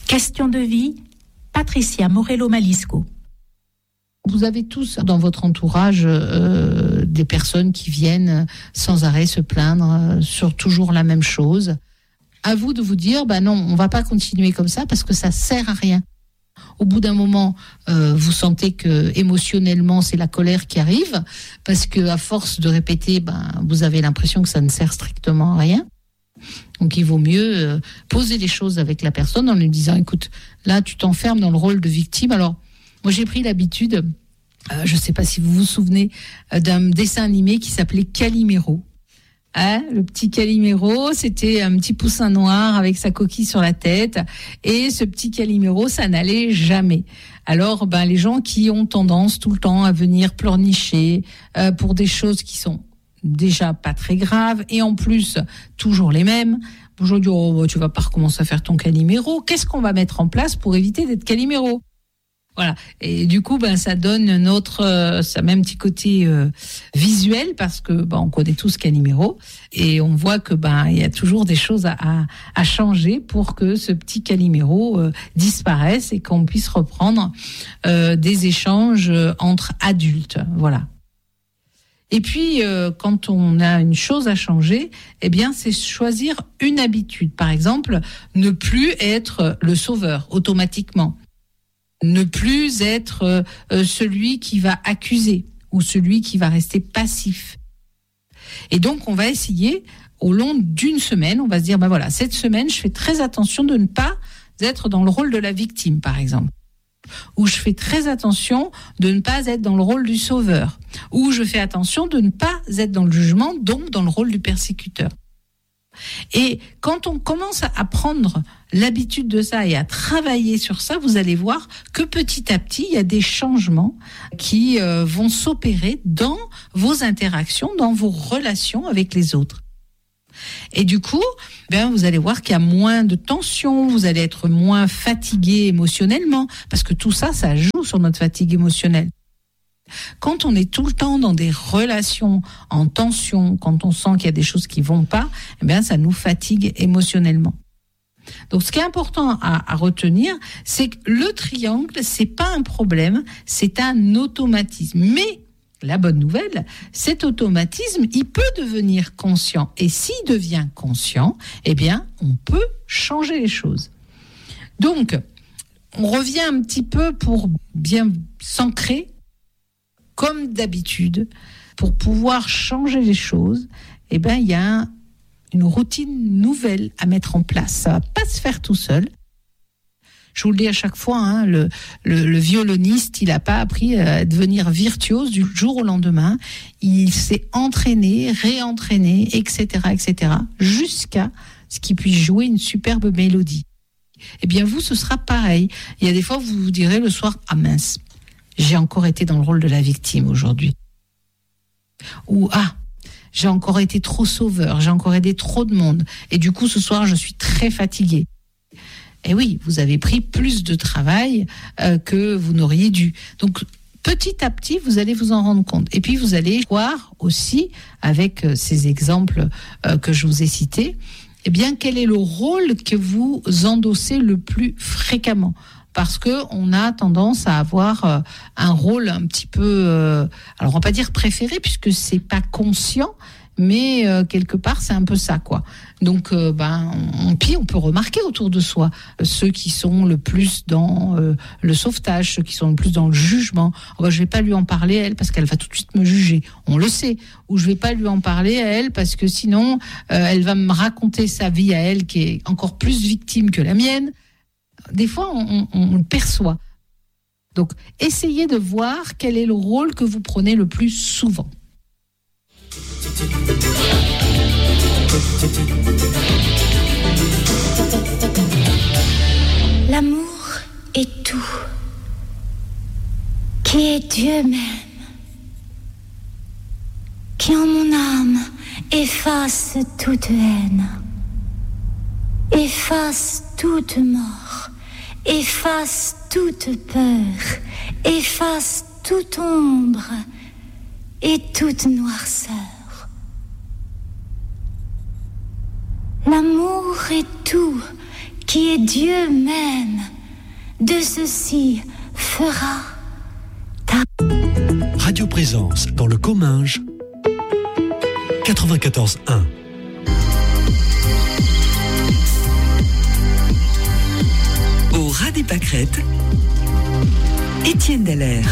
Question de vie, Patricia Morello-Malisco. Vous avez tous dans votre entourage des personnes qui viennent sans arrêt se plaindre sur toujours la même chose. À vous de vous dire, non, on va pas continuer comme ça parce que ça sert à rien. Au bout d'un moment, vous sentez que émotionnellement, c'est la colère qui arrive parce que à force de répéter, vous avez l'impression que ça ne sert strictement à rien. Donc il vaut mieux poser les choses avec la personne en lui disant, écoute, là tu t'enfermes dans le rôle de victime. Alors moi j'ai pris l'habitude, je ne sais pas si vous vous souvenez, d'un dessin animé qui s'appelait Calimero. Le petit Calimero, c'était un petit poussin noir avec sa coquille sur la tête, et ce petit Calimero, ça n'allait jamais. Alors les gens qui ont tendance tout le temps à venir pleurnicher pour des choses qui sont déjà pas très grave, et en plus toujours les mêmes. Aujourd'hui, tu vas pas recommencer à faire ton Calimero. Qu'est-ce qu'on va mettre en place pour éviter d'être Calimero? Voilà. Et du coup, ça donne ça met un petit côté visuel parce que on connaît tous Calimero et on voit que il y a toujours des choses à changer pour que ce petit Calimero disparaisse et qu'on puisse reprendre des échanges entre adultes. Voilà. Et puis, quand on a une chose à changer, c'est choisir une habitude. Par exemple, ne plus être le sauveur automatiquement. Ne plus être celui qui va accuser ou celui qui va rester passif. Et donc, on va essayer, au long d'une semaine, on va se dire, cette semaine, je fais très attention de ne pas être dans le rôle de la victime, par exemple. Ou je fais très attention de ne pas être dans le rôle du sauveur, ou je fais attention de ne pas être dans le jugement, donc dans le rôle du persécuteur. Et quand on commence à prendre l'habitude de ça et à travailler sur ça, vous allez voir que petit à petit, il y a des changements qui vont s'opérer dans vos interactions, dans vos relations avec les autres. Et du coup, vous allez voir qu'il y a moins de tension, vous allez être moins fatigué émotionnellement, parce que tout ça, ça joue sur notre fatigue émotionnelle. Quand on est tout le temps dans des relations en tension, quand on sent qu'il y a des choses qui vont pas, ça nous fatigue émotionnellement. Donc, ce qui est important à retenir, c'est que le triangle, c'est pas un problème, c'est un automatisme. Mais la bonne nouvelle, cet automatisme, il peut devenir conscient. Et s'il devient conscient, on peut changer les choses. Donc, on revient un petit peu pour bien s'ancrer, comme d'habitude, pour pouvoir changer les choses. Il y a une routine nouvelle à mettre en place. Ça va pas se faire tout seul. Je vous le dis à chaque fois, le violoniste, il n'a pas appris à devenir virtuose du jour au lendemain. Il s'est entraîné, réentraîné, etc., jusqu'à ce qu'il puisse jouer une superbe mélodie. Vous, ce sera pareil. Il y a des fois où vous vous direz le soir, ah mince, j'ai encore été dans le rôle de la victime aujourd'hui. Ou, j'ai encore été trop sauveur, j'ai encore aidé trop de monde. Et du coup, ce soir, je suis très fatiguée. Et oui, vous avez pris plus de travail que vous n'auriez dû. Donc, petit à petit, vous allez vous en rendre compte. Et puis, vous allez voir aussi, avec ces exemples que je vous ai cités, quel est le rôle que vous endossez le plus fréquemment. Parce qu'on a tendance à avoir un rôle un petit peu, alors on va pas dire préféré, puisque c'est pas conscient, mais quelque part c'est un peu ça, quoi. Donc puis on peut remarquer autour de soi ceux qui sont le plus dans le sauvetage, ceux qui sont le plus dans le jugement. Je vais pas lui en parler à elle parce qu'elle va tout de suite me juger, on le sait. Ou je vais pas lui en parler à elle parce que sinon elle va me raconter sa vie à elle qui est encore plus victime que la mienne. Des fois on le perçoit. Donc essayez de voir quel est le rôle que vous prenez le plus souvent. L'amour est tout, qui est Dieu même, qui en mon âme efface toute haine, efface toute mort, efface toute peur, efface toute ombre et toute noirceur. L'amour est tout, qui est Dieu même, de ceci fera ta... Radio Présence dans le Comminges, 94.1. Au ras des pâquerettes, Étienne Dallaire.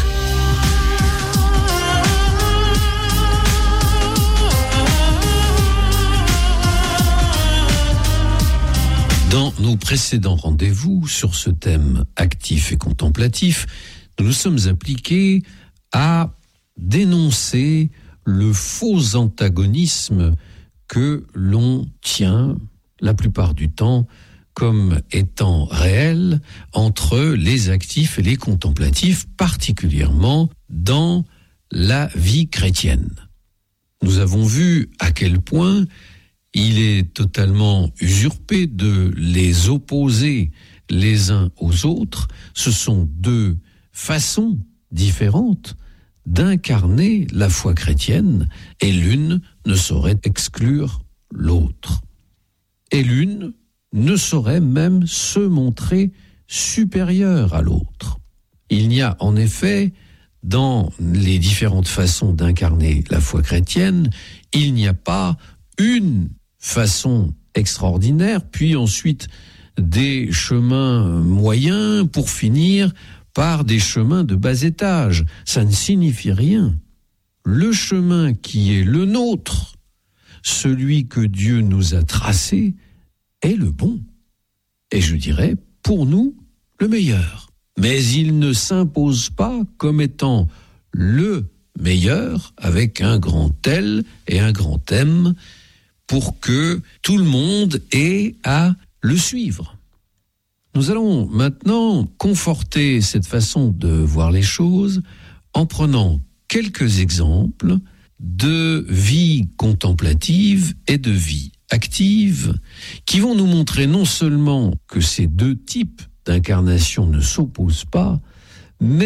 Dans nos précédents rendez-vous sur ce thème actif et contemplatif, nous nous sommes appliqués à dénoncer le faux antagonisme que l'on tient la plupart du temps comme étant réel entre les actifs et les contemplatifs, particulièrement dans la vie chrétienne. Nous avons vu à quel point il est totalement usurpé de les opposer les uns aux autres. Ce sont deux façons différentes d'incarner la foi chrétienne, et l'une ne saurait exclure l'autre. Et l'une ne saurait même se montrer supérieure à l'autre. Il n'y a en effet, dans les différentes façons d'incarner la foi chrétienne, il n'y a pas une façon extraordinaire, puis ensuite des chemins moyens pour finir par des chemins de bas étage. Ça ne signifie rien. Le chemin qui est le nôtre, celui que Dieu nous a tracé, est le bon. Et je dirais, pour nous, le meilleur. Mais il ne s'impose pas comme étant le meilleur, avec un grand L et un grand M, pour que tout le monde ait à le suivre. Nous allons maintenant conforter cette façon de voir les choses en prenant quelques exemples de vie contemplative et de vie active qui vont nous montrer non seulement que ces deux types d'incarnation ne s'opposent pas, mais